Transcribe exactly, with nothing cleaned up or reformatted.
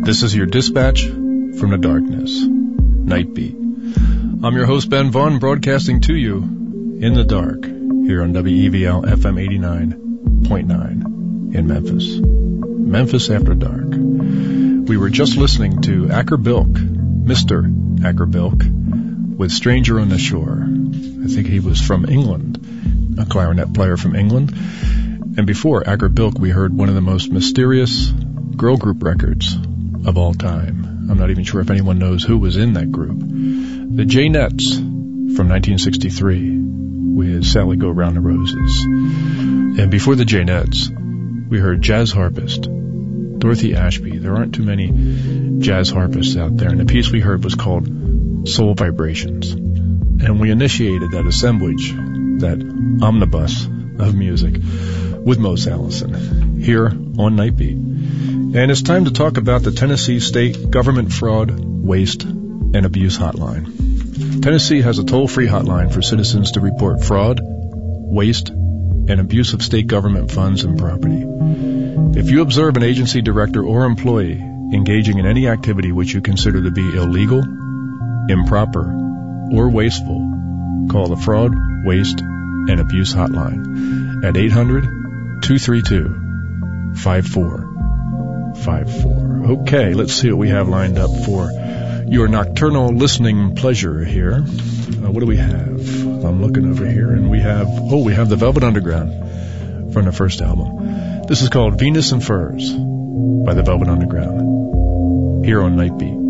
This is your dispatch from the darkness, Night Beat. I'm your host, Ben Vaughn, broadcasting to you in the dark here on W E V L F M eighty-nine point nine in Memphis. Memphis After Dark. We were just listening to Acker Bilk, Mister Acker Bilk, with Stranger on the Shore. I think he was from England, a clarinet player from England. And before Acker Bilk, we heard one of the most mysterious girl group records of all time. I'm not even sure if anyone knows who was in that group. The Jaynettes from nineteen sixty-three with Sally Go Round the Roses. And before the Jaynettes, we heard jazz harpist Dorothy Ashby. There aren't too many jazz harpists out there, and the piece we heard was called Soul Vibrations. And we initiated that assemblage, that omnibus of music, with Mose Allison here on Night Beat. And it's time to talk about the Tennessee State Government Fraud, Waste, and Abuse Hotline. Tennessee has a toll-free hotline for citizens to report fraud, waste, and abuse of state government funds and property. If you observe an agency director or employee engaging in any activity which you consider to be illegal, improper, or wasteful, call the Fraud, Waste, and Abuse Hotline at eight hundred, two three two, five four five four. Okay, let's see what we have lined up for your nocturnal listening pleasure here. Uh, what do we have? I'm looking over here, and we have, oh, we have the Velvet Underground from the first album. This is called Venus and Furs by the Velvet Underground here on Night Beat.